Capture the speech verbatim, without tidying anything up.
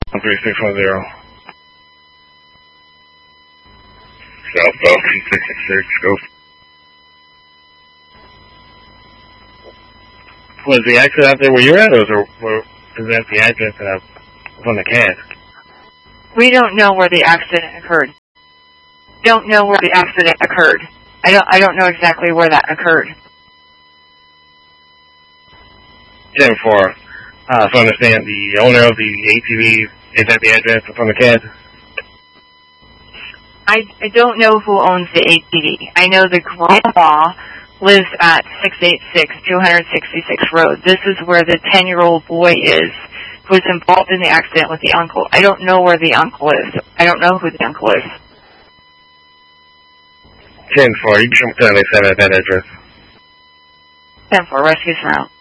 one three six one zero. Southbound two six six six, go. Was the accident out there where you're at, or was, there, was that the address that I was on the C A D? We don't know where the accident occurred. Don't know where the accident occurred. I don't. I don't know exactly where that occurred. ten four. Uh, so I understand the owner of the A T V is at the address from the C A D? I, I don't know who owns the A T V. I know the grandpa lives at six eighty-six, two sixty-six Road. This is where the ten-year-old boy is who was involved in the accident with the uncle. I don't know where the uncle is. I don't know who the uncle is. ten four. You can show me seven at that address. ten four. Rescue route.